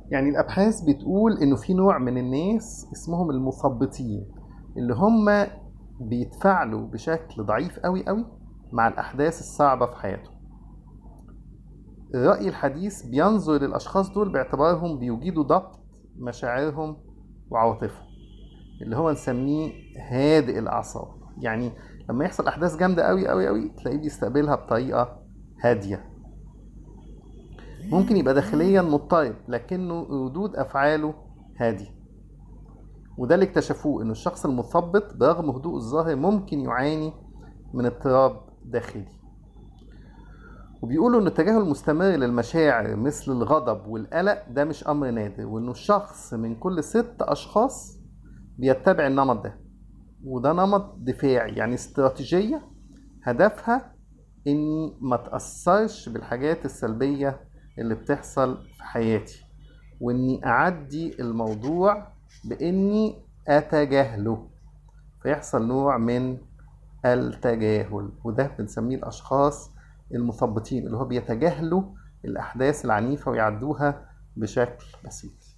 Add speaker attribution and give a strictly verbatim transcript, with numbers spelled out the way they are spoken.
Speaker 1: يعني الأبحاث بتقول إنه في نوع من الناس اسمهم المثبطين، اللي هم بيتفاعلوا بشكل ضعيف قوي قوي مع الأحداث الصعبة في حياتهم. الرأي الحديث بينظر للأشخاص دول باعتبارهم بيجيدوا ضبط مشاعرهم وعواطفهم، اللي هو نسميه هادئ الأعصاب. يعني لما يحصل أحداث جامدة قوي قوي قوي تلاقيه بيستقبلها بطريقة هادية. ممكن يبقى داخليا مضطرب لكنه ردود أفعاله هادية. وده اللي اكتشفوه، إن الشخص المثبط برغم هدوء الظاهر ممكن يعاني من اضطراب داخلي. وبيقولوا إن التجاهل المستمر للمشاعر مثل الغضب والقلق ده مش أمر نادر، وإنه الشخص من كل ست أشخاص بيتبع النمط ده. وده نمط دفاعي، يعني استراتيجية هدفها إني ما تأثرش بالحاجات السلبية اللي بتحصل في حياتي، وإني أعدي الموضوع بإني أتجاهله، فيحصل نوع من التجاهل. وده بنسميه الأشخاص المثبطين، اللي هو بيتجاهلوا الأحداث العنيفة ويعدوها بشكل بسيط.